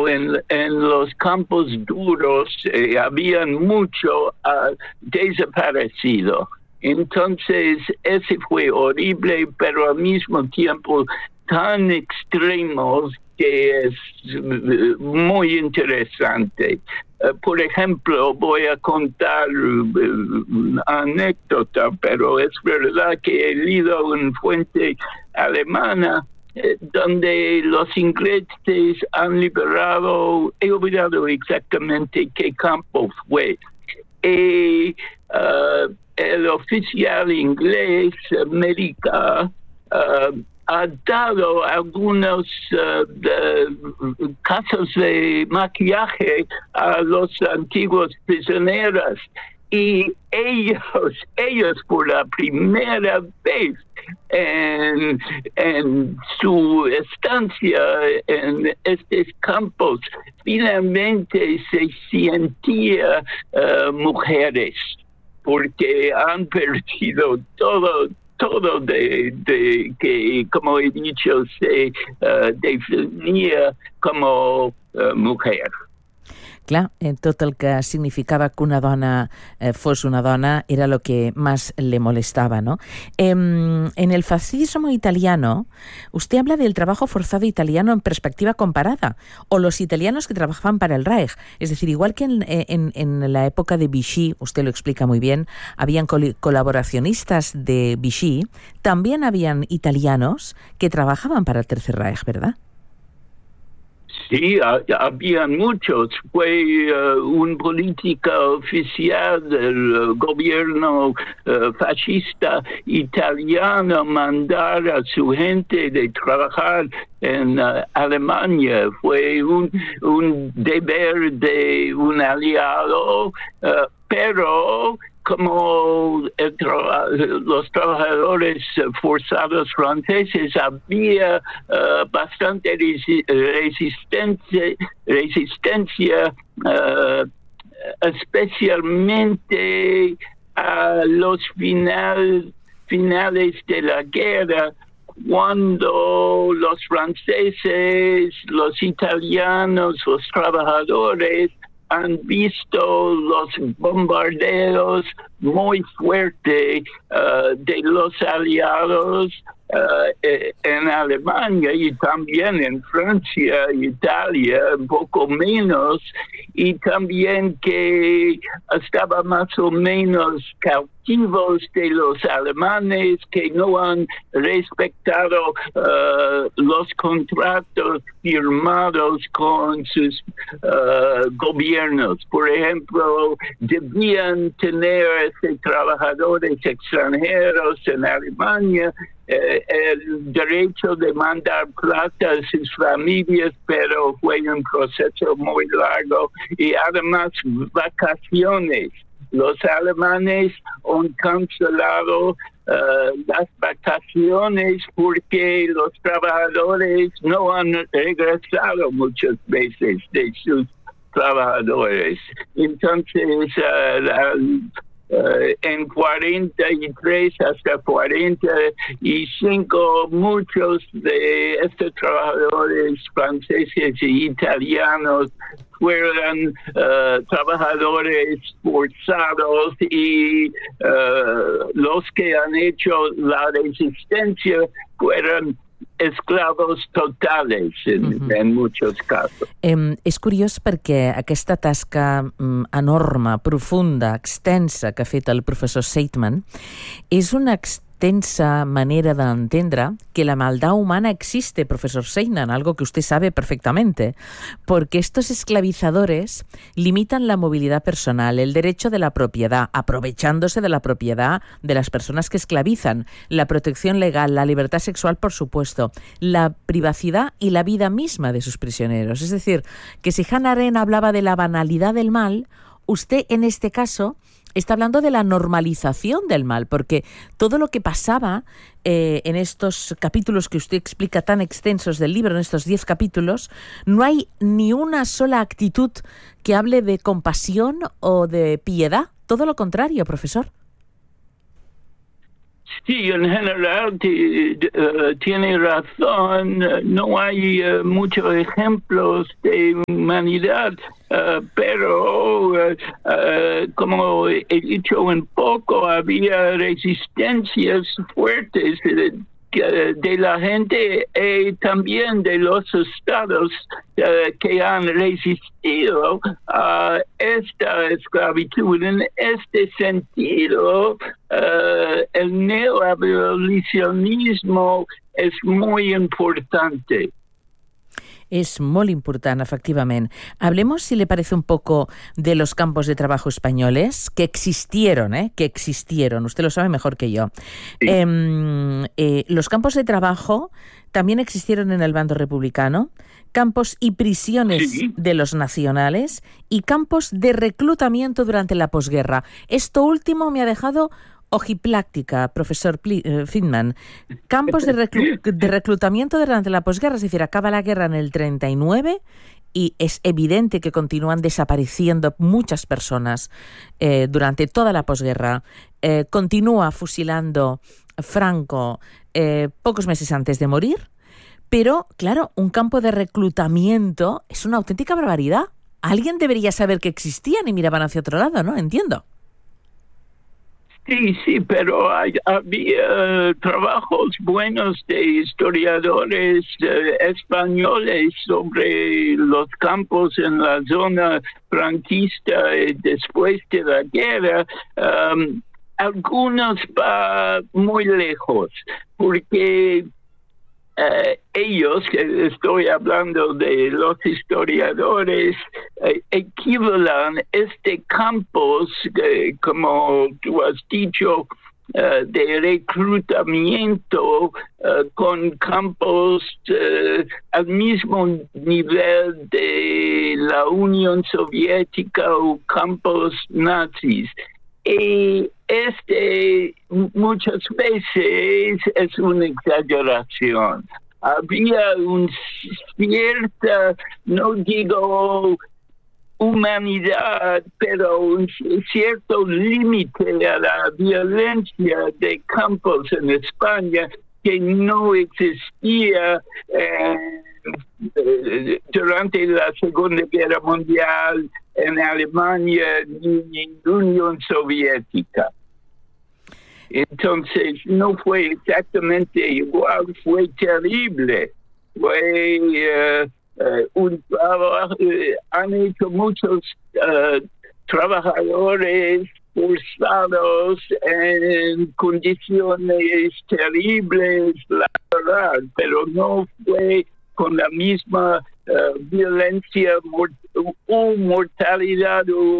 pero en los campos duros habían mucho desaparecido. Entonces, ese fue horrible, pero al mismo tiempo tan extremos que es muy interesante. Por ejemplo, voy a contar una anécdota, pero es verdad que he leído una fuente alemana donde los ingleses han liberado, he olvidado exactamente qué campo fue. El oficial inglés, América, ha dado algunos casos de maquillaje a los antiguos prisioneros y ellos por la primera vez en su estancia en estos campos finalmente se sentían mujeres porque han perdido todo de que, como he dicho, se definía como mujer. Clar, tot el que significava que una dona fos una dona era lo que más le molestaba, ¿no? En el fascismo italiano, usted habla del trabajo forzado italiano en perspectiva comparada, o los italianos que trabajaban para el Reich. Es decir, igual que en la época de Vichy, usted lo explica muy bien, habían colaboracionistas de Vichy, también habían italianos que trabajaban para el Tercer Reich, ¿verdad? Sí, había muchos. Fue un política oficial del gobierno fascista italiano mandar a su gente de trabajar en Alemania. Fue un deber de un aliado, pero como los trabajadores forzados franceses había bastante resistencia especialmente a los finales de la guerra, cuando los franceses, los italianos, los trabajadores han visto los bombardeos muy fuertes de los aliados en Alemania y también en Francia, Italia, un poco menos, y también que estaba más o menos cautivos de los alemanes que no han respetado los contratos firmados con sus gobiernos. Por ejemplo, debían tener trabajadores extranjeros en Alemania el derecho de mandar plata a sus familias, pero fue un proceso muy largo, y además vacaciones. Los alemanes han cancelado las vacaciones porque los trabajadores no han regresado muchas veces de sus trabajadores. Entonces, en 43 hasta 45, muchos de estos trabajadores franceses y italianos fueron trabajadores forzados, y los que han hecho la resistencia fueron esclavos totales en muchos casos. És curiós perquè aquesta tasca enorme, profunda, extensa que ha fet el professor Seidman és una extensa manera de entender que la maldad humana existe, profesor Seidman, algo que usted sabe perfectamente, porque estos esclavizadores limitan la movilidad personal, el derecho de la propiedad, aprovechándose de la propiedad de las personas que esclavizan, la protección legal, la libertad sexual, por supuesto, la privacidad y la vida misma de sus prisioneros. Es decir, que si Hannah Arendt hablaba de la banalidad del mal, usted en este caso está hablando de la normalización del mal, porque todo lo que pasaba en estos capítulos que usted explica tan extensos del libro, en estos 10 capítulos, no hay ni una sola actitud que hable de compasión o de piedad. Todo lo contrario, profesor. Sí, en general tiene razón. No hay muchos ejemplos de humanidad, pero como he dicho un poco, había resistencias fuertes de la gente y también de los estados que han resistido a esta esclavitud. En este sentido, el neoabolicionismo es muy importante. És molt important, efectivament. Hablemos, si le parece, un poco de los campos de trabajo españoles que existieron, usted lo sabe mejor que yo. Sí. Los campos de trabajo también existieron en el bando republicano, campos y prisiones sí. de los nacionales y campos de reclutamiento durante la posguerra. Esto último me ha dejado ojipláctica, profesor Friedman. Campos de reclutamiento durante la posguerra, es decir, acaba la guerra en el 39 y es evidente que continúan desapareciendo muchas personas durante toda la posguerra. Continúa fusilando Franco pocos meses antes de morir, pero, claro, un campo de reclutamiento es una auténtica barbaridad. Alguien debería saber que existían y miraban hacia otro lado, ¿no? Entiendo. Sí, pero había trabajos buenos de historiadores españoles sobre los campos en la zona franquista después de la guerra. Algunos muy lejos, porque ellos, que estoy hablando de los historiadores, equivalen campos, como tú has dicho, de reclutamiento con campos al mismo nivel de la Unión Soviética o campos nazis. Y muchas veces es una exageración. Había cierta, no digo humanidad, pero un cierto límite a la violencia de campos en España que no existía durante la Segunda Guerra Mundial en Alemania ni en la Unión Soviética. Entonces no fue exactamente igual, fue terrible. Fue un trabajo, han hecho muchos trabajadores forzados en condiciones terribles, la verdad, pero no fue con la misma violencia o mortalidad o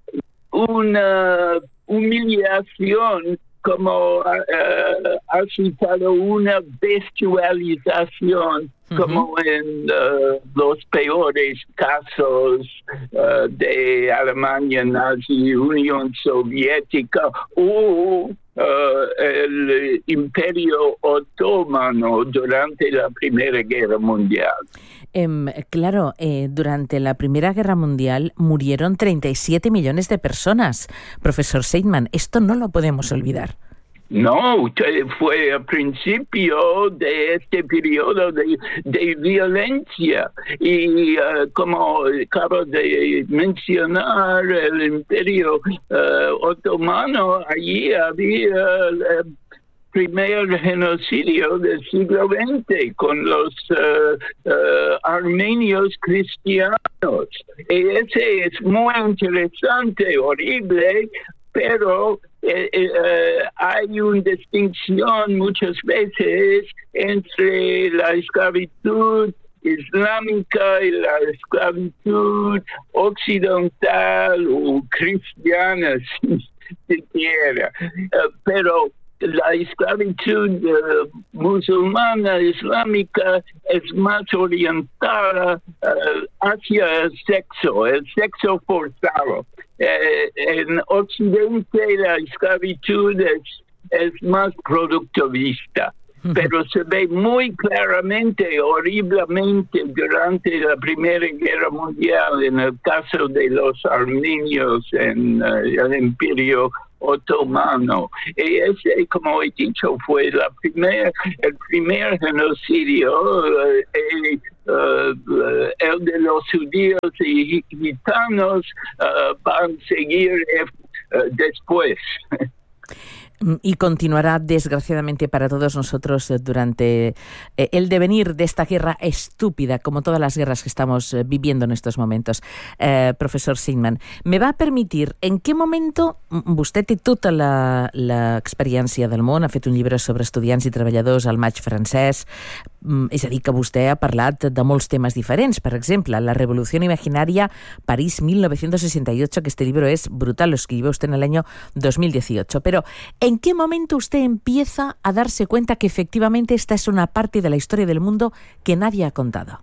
una humillación como ha citado una bestialización como en los peores casos de Alemania nazi, Unión Soviética o el Imperio Otomano durante la Primera Guerra Mundial. Claro, durante la Primera Guerra Mundial murieron 37 millones de personas. Profesor Seidman, esto no lo podemos olvidar. No, fue al principio de este periodo de violencia y como acabo de mencionar, el Imperio Otomano, allí había el primer genocidio del siglo XX con los armenios cristianos. Y ese es muy interesante, horrible, pero hay una distinción muchas veces entre la esclavitud islámica y la esclavitud occidental o cristiana, si se quiere. Pero la esclavitud musulmana islámica es más orientada hacia el sexo forzado. En Occidente la esclavitud es más productivista, pero se ve muy claramente, horriblemente durante la Primera Guerra Mundial en el caso de los armenios en el Imperio otomano. Y ese, como he dicho, fue el primer genocidio, el de los judíos y gitanos van a seguir después. Y continuará, desgraciadamente para todos nosotros, durante el devenir de esta guerra estúpida, como todas las guerras que estamos viviendo en estos momentos. Professor Seidman, me va a permitir, en què momento vostè té tota l'experiència del món, ha fet un llibre sobre estudiants i treballadors al maig francès, és a dir, que vostè ha parlat de molts temes diferents. Per exemple, La revolución imaginaria, París 1968, que este libro es brutal, lo escribió usted en el año 2018. Pero, ¿en qué momento usted empieza a darse cuenta que efectivamente esta es una parte de la historia del mundo que nadie ha contado?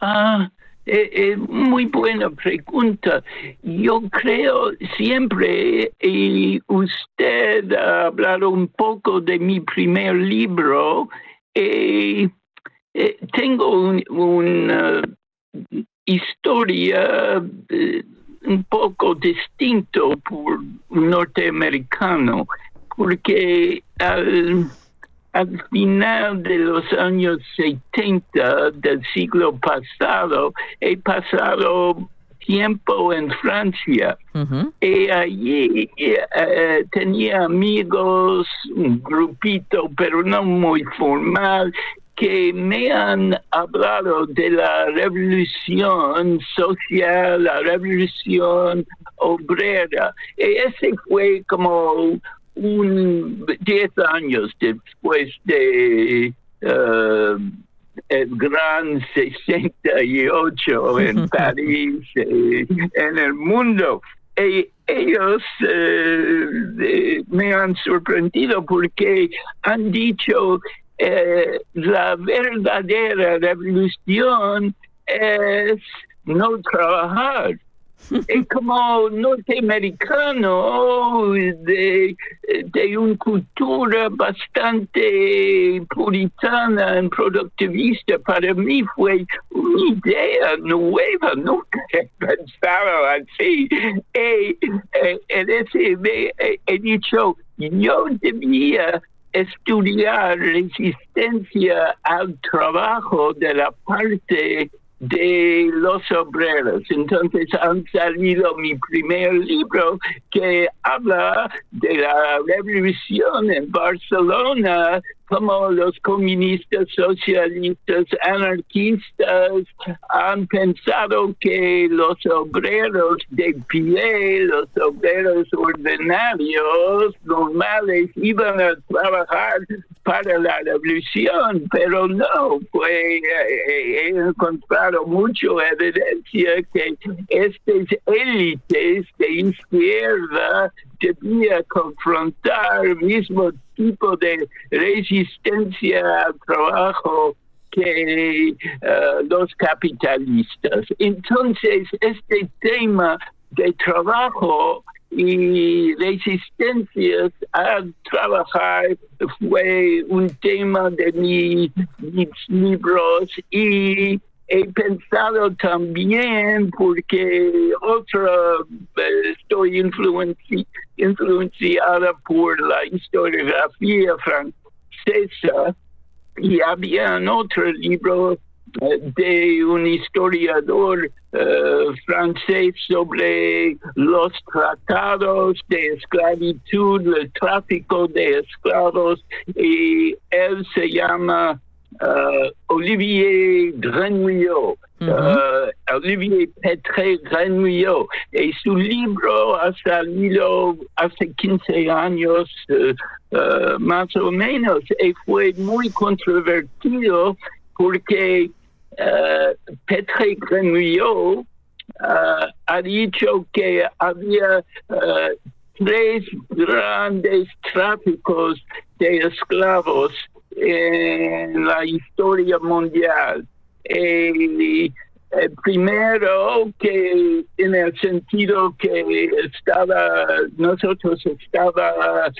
Muy buena pregunta. Yo creo siempre, y usted ha hablado un poco de mi primer libro, tengo una historia un poco distinto por un norteamericano, porque al final de los años 70 del siglo pasado, he pasado tiempo en Francia. Uh-huh. Y allí tenía amigos, un grupito, pero no muy formal, que me han hablado de la revolución social, la revolución obrera. Y ese fue como 10 años después de el gran 68 en París, en el mundo. Ellos me han sorprendido porque han dicho la verdadera revolución es no trabajar. Es como norteamericano de una cultura bastante puritana y productivista. Para mí fue una idea nueva, nunca he pensado así. He dicho, yo debía estudiar resistencia al trabajo de la parte de los obreros. Entonces han salido mi primer libro que habla de la revolución en Barcelona, como los comunistas, socialistas, anarquistas han pensado que los obreros de pie, los obreros ordinarios, normales, iban a trabajar para la revolución, pero no, he encontrado mucha evidencia que estas élites de izquierda debían confrontar el mismo tipo de resistencia al trabajo que los capitalistas. Entonces, este tema de trabajo y resistencias a trabajar fue un tema de mis libros, y he pensado también, porque estoy influenciada por la historiografía francesa, y había otro libro de un historiador francés sobre los tratados de esclavitud, el tráfico de esclavos, y él se llama Olivier Grenouillot. Olivier Petré Grenouillot, y su libro ha salido hace 15 años más o menos, y fue muy controvertido porque Petré Grenouillot ha dicho que había 3 grandes tráficos de esclavos en la historia mundial. El primero, que en el sentido que nosotros estábamos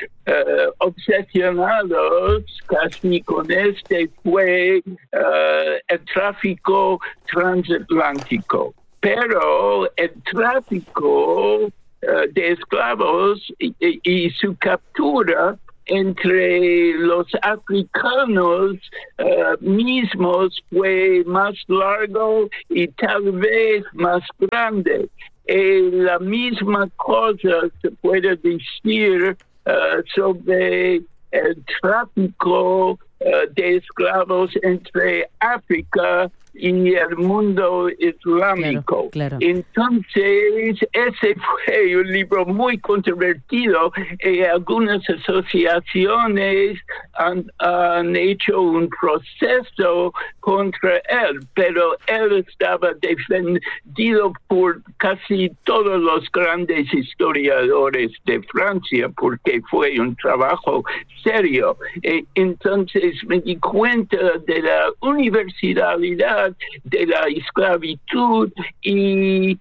obsesionados casi con fue el tráfico transatlántico. Pero el tráfico de esclavos y su captura entre los africanos mismos fue más largo y tal vez más grande. La misma cosa se puede decir sobre el tráfico de esclavos entre África y el mundo islámico. Claro. Entonces, ese fue un libro muy controvertido y algunas asociaciones han hecho un proceso contra él, pero él estaba defendido por casi todos los grandes historiadores de Francia porque fue un trabajo serio. Entonces me di cuenta de la universalidad de la esclavitud y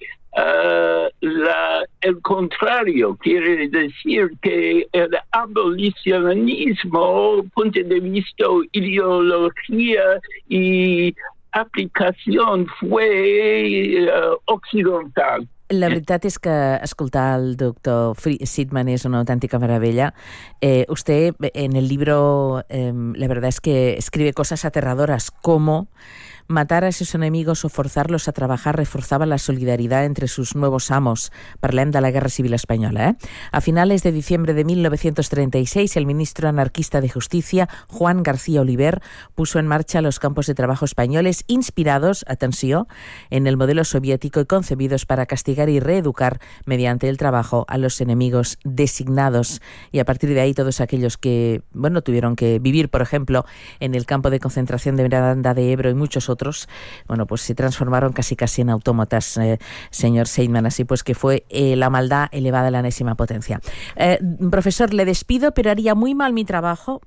el contrario, quiere decir que el abolicionismo, punto de vista, ideología y aplicación fue occidental. La veritat és que escoltar el doctor Seidman és una autèntica meravella. Usted en el libro, la verdad es que escribe cosas aterradoras como matar a sus enemigos o forzarlos a trabajar reforzaba la solidaridad entre sus nuevos amos. Parlem de la Guerra Civil Española. A finales de diciembre de 1936, el ministro anarquista de Justicia, Juan García Oliver, puso en marcha los campos de trabajo españoles inspirados, atenció, en el modelo soviético y concebidos para castigar y reeducar mediante el trabajo a los enemigos designados. Y a partir de ahí, todos aquellos que, tuvieron que vivir, por ejemplo, en el campo de concentración de Miranda de Ebro y muchos otros, pues se transformaron casi en autómatas, señor Seidman, así pues que fue la maldad elevada a la enésima potencia. Profesor, le despido, pero haría muy mal mi trabajo,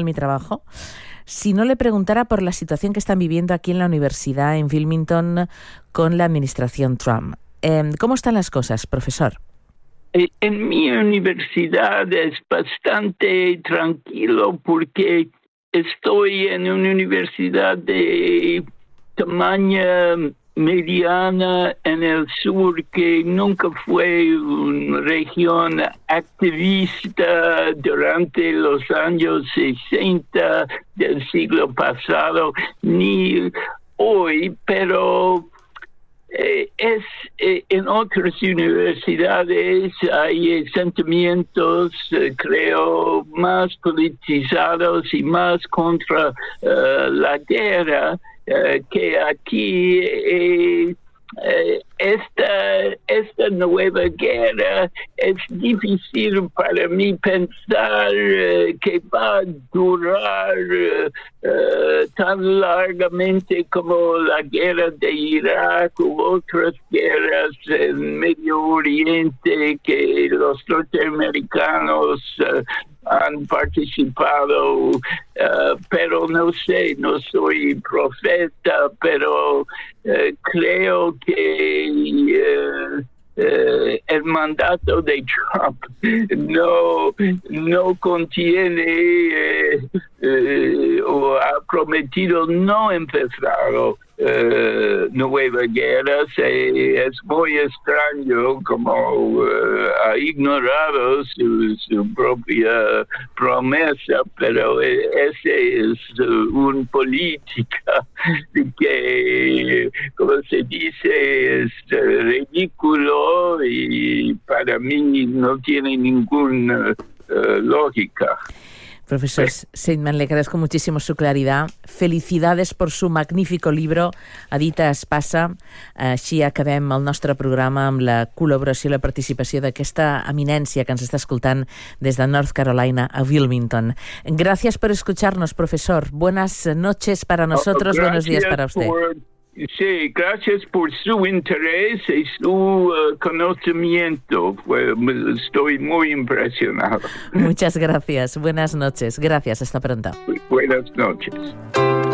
si no le preguntara por la situación que están viviendo aquí en la universidad en Wilmington con la administración Trump. ¿Cómo están las cosas, profesor? En mi universidad es bastante tranquilo porque estoy en una universidad de tamaño mediana en el sur que nunca fue una región activista durante los años 60 del siglo pasado, ni hoy, pero en otras universidades hay sentimientos, creo, más politizados y más contra la guerra que aquí. Esta nueva guerra es difícil para mí pensar que va a durar tan largamente como la guerra de Irak u otras guerras en Medio Oriente que los norteamericanos han participado, pero no sé, no soy profeta, pero creo que el mandato de Trump no contiene o ha prometido no empezar nueva guerra. Es muy extraño como ha ignorado su propia promesa, pero ese es una política que, como se dice, es ridículo y para mí no tiene ninguna lógica. Profesor Seidman, le agradezco muchísimo su claridad. Felicidades por su magnífico libro, Adita Espasa. Així acabem el nostre programa amb la col·laboració i la participació d'aquesta eminència que ens està escoltant des de North Carolina a Wilmington. Gracias por escucharnos, profesor. Buenas noches para nosotros, buenos días para usted. Sí, gracias por su interés y su conocimiento. Estoy muy impresionado. Muchas gracias. Buenas noches. Gracias. Hasta pronto. Buenas noches.